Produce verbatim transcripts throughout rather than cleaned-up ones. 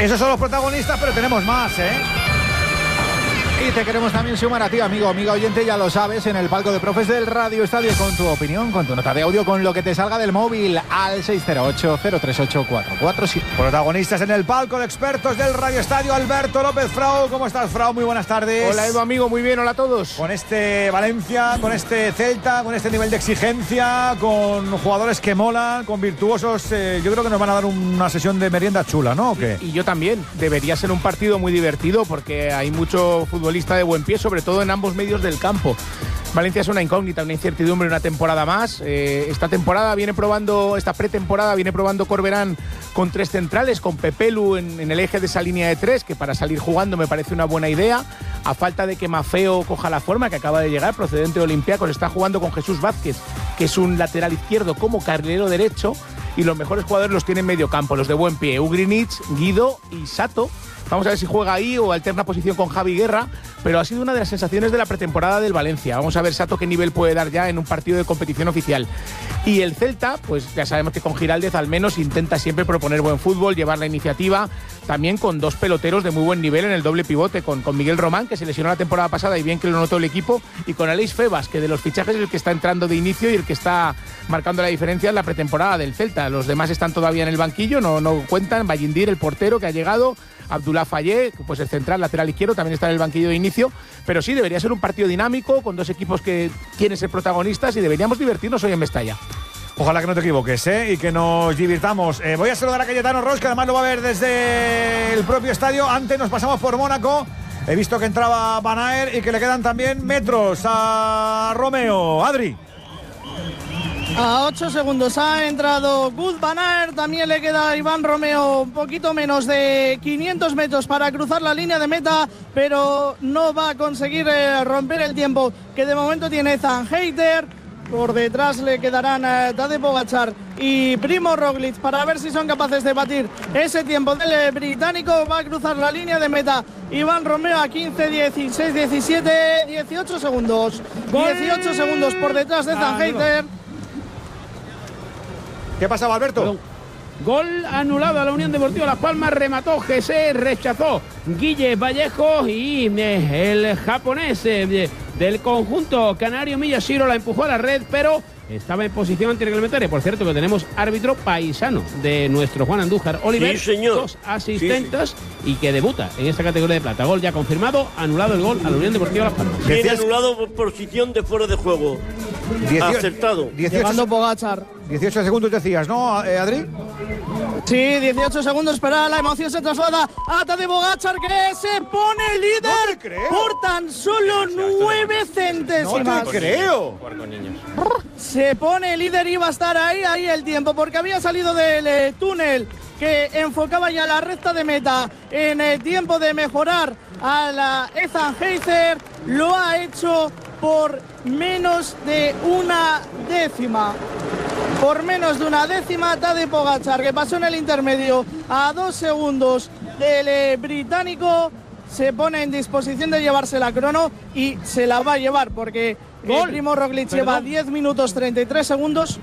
Esos son los protagonistas, pero tenemos más, ¿eh? Y te queremos también sumar a ti, amigo, amiga oyente, ya lo sabes, en el palco de profes del Radio Estadio, con tu opinión, con tu nota de audio, con lo que te salga del móvil, al seis cero ocho, cero tres ocho, cuatro cuatro siete. Protagonistas en el palco de expertos del Radio Estadio, Alberto López Frau. ¿Cómo estás, Frau? Muy buenas tardes. Hola, Edu, amigo, muy bien, hola a todos. Con este Valencia, con este Celta, con este nivel de exigencia, con jugadores que molan, con virtuosos, eh, yo creo que nos van a dar una sesión de merienda chula, ¿no? ¿O qué? Y, y yo también. Debería ser un partido muy divertido porque hay mucho fútbol de buen pie, sobre todo en ambos medios del campo. Valencia es una incógnita, una incertidumbre, una temporada más. Eh, esta temporada viene probando, esta pretemporada viene probando Corberán con tres centrales, con Pepelu en, en el eje de esa línea de tres, que para salir jugando me parece una buena idea. A falta de que Mafeo coja la forma, que acaba de llegar, procedente de Olympiacos, está jugando con Jesús Vázquez, que es un lateral izquierdo como carrilero derecho, y los mejores jugadores los tiene en medio campo, los de buen pie, Ugrinich, Guido y Sato. Vamos a ver si juega ahí o alterna posición con Javi Guerra, pero ha sido una de las sensaciones de la pretemporada del Valencia. Vamos a ver Sato qué nivel puede dar ya en un partido de competición oficial. Y el Celta, pues ya sabemos que con Giraldez al menos intenta siempre proponer buen fútbol, llevar la iniciativa, también con dos peloteros de muy buen nivel en el doble pivote, con, con Miguel Román, que se lesionó la temporada pasada y bien que lo notó el equipo, y con Aleix Febas, que de los fichajes es el que está entrando de inicio y el que está marcando la diferencia en la pretemporada del Celta. Los demás están todavía en el banquillo, no, no cuentan. Vallindir, el portero que ha llegado, Abdullah Fayet, pues el central, lateral izquierdo, también está en el banquillo de inicio, pero sí, debería ser un partido dinámico, con dos equipos que quieren ser protagonistas y deberíamos divertirnos hoy en Mestalla. Ojalá que no te equivoques, ¿eh? Y que nos divirtamos. Eh, voy a saludar a Cayetano Ros, que además lo va a ver desde el propio estadio. Antes nos pasamos por Mónaco. He visto que entraba Van Aer y que le quedan también metros a Romeo. Adri. A ocho segundos ha entrado Wout van Aert, también le queda a Iván Romeo un poquito menos de quinientos metros para cruzar la línea de meta, pero no va a conseguir eh, romper el tiempo que de momento tiene Zanheiter. Por detrás le quedarán eh, Tadej Pogačar y Primo Roglic para ver si son capaces de batir ese tiempo del eh, británico. Va a cruzar la línea de meta Iván Romeo a quince, dieciséis, diecisiete, dieciocho segundos. dieciocho segundos por detrás de Zanheiter. ¿Qué pasaba, Alberto? Gol anulado a la Unión Deportiva Las Palmas, remató Jesse, rechazó Guille Vallejo y eh, el japonés eh, del conjunto canario Miyashiro la empujó a la red, pero estaba en posición antirreglamentaria. Por cierto, que tenemos árbitro paisano de nuestro Juan Andújar Oliver, sí, señor. dos asistentes, sí, sí. y que debuta en esta categoría de plata. Gol ya confirmado, anulado el gol a la Unión Deportiva Las Palmas. Bien anulado por posición de fuera de juego. dieciocho, acertado. Llegando Pogačar. dieciocho segundos decías, ¿no, eh, Adri? Sí, dieciocho segundos, pero la emoción se traslada a Tadej Pogačar, que se pone líder no por tan solo nueve centésimas. No te creo. Se pone líder y va a estar ahí, ahí el tiempo, porque había salido del eh, túnel que enfocaba ya la recta de meta en el tiempo de mejorar a la Zanheiter. Lo ha hecho por menos de una décima. Por menos de una décima, Tadej Pogačar, que pasó en el intermedio a dos segundos del eh, británico, se pone en disposición de llevarse la crono y se la va a llevar, porque el Primo Roglic Perdón. lleva diez minutos treinta y tres segundos.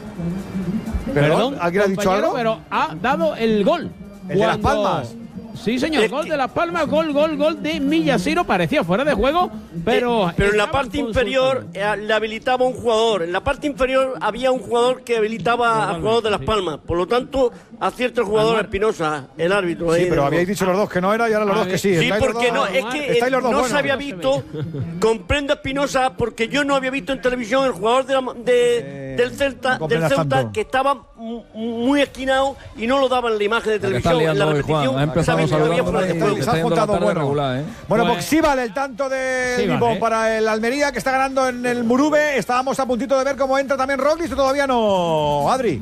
¿Perdón? ¿Alguien ha dicho algo? Pero ha dado el gol. ¿El de Las Palmas? Sí, señor, gol de Las Palmas, gol, gol, gol de Miyashiro. Parecía fuera de juego, pero... Eh, pero en la estaban parte inferior eh, le habilitaba un jugador. En la parte inferior había un jugador que habilitaba al jugador de Las Palmas. Por lo tanto, acierta el jugador Espinosa, el árbitro. Sí, ahí pero de habéis dicho los dos que no era y ahora los dos que sí. Sí, Estáis los porque dos- no, es que estáis los dos no buenos. se había visto, comprendo Espinosa, porque yo no había visto en televisión el jugador de la- de- Eh, del Celta, no del comprendas Ceuta, tanto. que estaba mu- muy esquinado y no lo daban en la imagen de La que está televisión. En la liando hoy, Juan. repetición Ha empezado saben que había saludándome fuera de y juego. Se está ha yendo la juntado tarde bueno. regular, ¿eh? Bueno, Pues- pues sí vale el tanto de Sí Limón vale. para el Almería, que está ganando en el Murube. Estábamos a puntito de ver cómo entra también Roglic, o todavía no, Adri.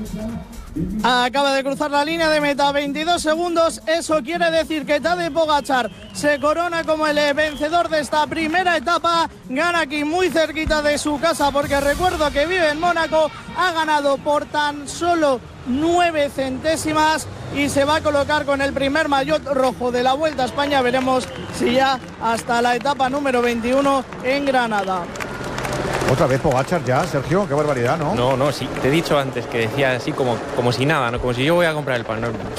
Acaba de cruzar la línea de meta, veintidós segundos. Eso quiere decir que Tadej Pogačar se corona como el eh, vencedor de esta primera etapa. Gana aquí muy cerquita de su casa, porque recuerdo que vive en Mónaco. Ha ganado por tan solo nueve centésimas y se va a colocar con el primer maillot rojo de la Vuelta a España. Veremos si ya hasta la etapa número veintiuno en Granada. Otra vez Pogačar ya, Sergio, qué barbaridad, ¿no? No, no, sí, te he dicho antes que decía así como, como si nada, ¿no? Como si yo voy a comprar el pan. No,